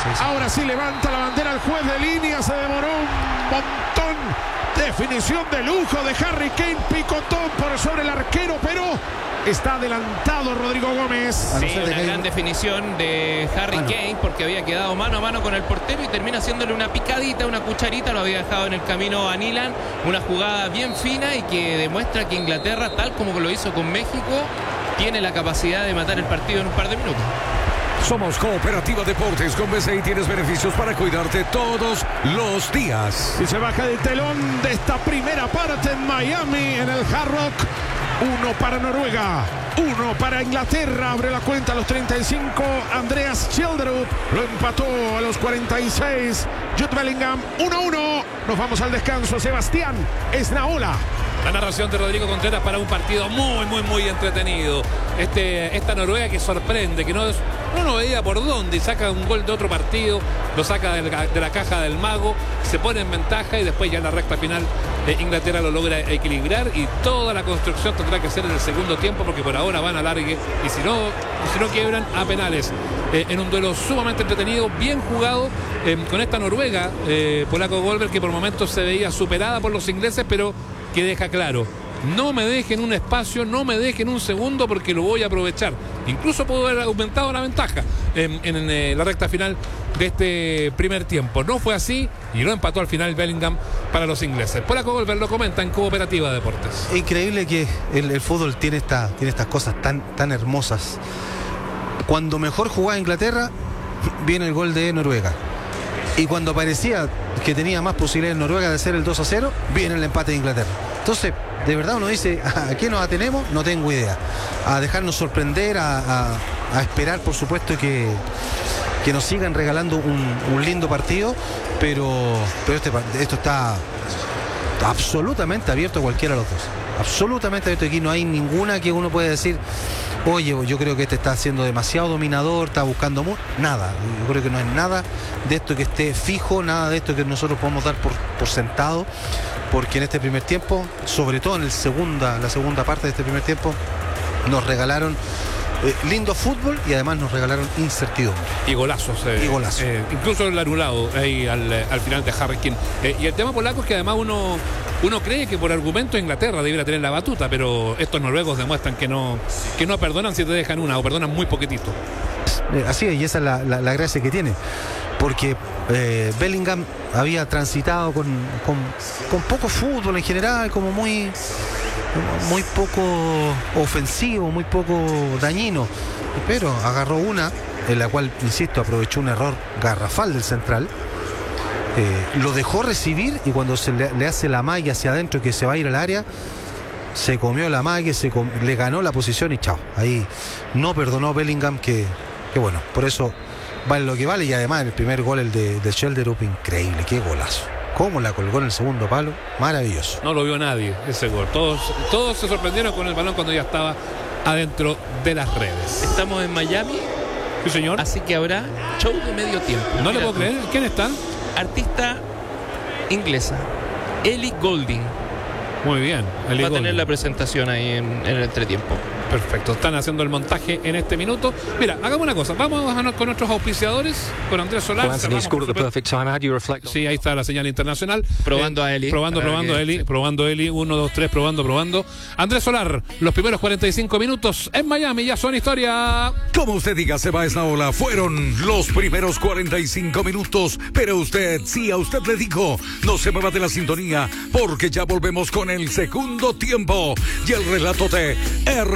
Ahora sí levanta la bandera el juez de línea. Se demoró un montón. Definición de lujo de Harry Kane. Picotón por sobre el arquero, pero está adelantado Rodrigo Gómez. Sí, una gran definición de Harry Kane, porque había quedado mano a mano con el portero y termina haciéndole una picadita, una cucharita. Lo había dejado en el camino a Nilan. Una jugada bien fina y que demuestra que Inglaterra, tal como lo hizo con México, tiene la capacidad de matar el partido en un par de minutos. Somos Cooperativa Deportes. Con BCI tienes beneficios para cuidarte todos los días. Y se baja del telón de esta primera parte en Miami, en el Hard Rock. 1 para Noruega, 1 para Inglaterra. Abre la cuenta a los 35. Andreas Schjelderup lo empató a los 46. Jude Bellingham, 1-1. Nos vamos al descanso. Sebastián Esnaola. La narración de Rodrigo Contreras para un partido muy entretenido. Esta Noruega que sorprende, que no veía por dónde, y saca un gol de otro partido, lo saca de la caja del mago, se pone en ventaja y después ya en la recta final Inglaterra lo logra equilibrar, y toda la construcción tendrá que ser en el segundo tiempo, porque por ahora van a largue y si no quiebran a penales. En un duelo sumamente entretenido, bien jugado, con esta Noruega, Polaco Golber, que por momentos se veía superada por los ingleses, pero que deja claro: no me dejen un espacio, no me dejen un segundo, porque lo voy a aprovechar. Incluso pudo haber aumentado la ventaja en la recta final de este primer tiempo. No fue así y lo empató al final Bellingham para los ingleses. Polaco Golber lo comenta en Cooperativa Deportes. Increíble que el fútbol tiene estas cosas tan hermosas. Cuando mejor jugaba Inglaterra, viene el gol de Noruega. Y cuando parecía que tenía más posibilidades Noruega de hacer el 2-0, viene el empate de Inglaterra. Entonces, de verdad uno dice, ¿a qué nos atenemos? No tengo idea. A dejarnos sorprender, a esperar, por supuesto, que nos sigan regalando un lindo partido, pero esto está absolutamente abierto a cualquiera de los dos. Absolutamente abierto. Aquí no hay ninguna que uno pueda decir, oye, yo creo que este está siendo demasiado dominador, está buscando nada. Yo creo que no es nada de esto que esté fijo, nada de esto que nosotros podemos dar por sentado, porque en este primer tiempo, sobre todo en la segunda parte de este primer tiempo, nos regalaron lindo fútbol y además nos regalaron incertidumbre. Y golazos. Incluso el anulado ahí al final de Harry Kane. Y el tema polaco es que además uno cree que por argumento Inglaterra debiera tener la batuta, pero estos noruegos demuestran que no perdonan si te dejan una, o perdonan muy poquitito. Así es, y esa es la gracia que tiene, porque Bellingham había transitado con poco fútbol en general, como muy poco ofensivo, muy poco dañino, pero agarró una en la cual, insisto, aprovechó un error garrafal del central, lo dejó recibir, y cuando le hace la malla hacia adentro, que se va a ir al área, se comió la malla, le ganó la posición y chao. Ahí no perdonó Bellingham, que bueno, por eso vale lo que vale. Y además el primer gol, el de Schjelderup, increíble, qué golazo. Cómo la colgó en el segundo palo, maravilloso. No lo vio nadie ese gol. Todos se sorprendieron con el balón cuando ya estaba adentro de las redes. Estamos en Miami. Sí, señor. Así que habrá show de medio tiempo. No le puedo creer. ¿Quién está? Artista inglesa, Ellie Goulding. Muy bien. Va a tener la presentación ahí en el entretiempo. Perfecto, están haciendo el montaje en este minuto. Mira, hagamos una cosa, vamos con nuestros auspiciadores, con Andrés Solar. Sí, ahí está la señal internacional. Probando a Eli. Probando Eli. 1, 2, 3, probando. Andrés Solar, los primeros 45 minutos en Miami ya son historia. Como usted diga, Seba Esnaola, fueron los primeros 45 minutos, pero usted, sí, a usted le digo, no se mueva de la sintonía, porque ya volvemos con el segundo tiempo y el relato de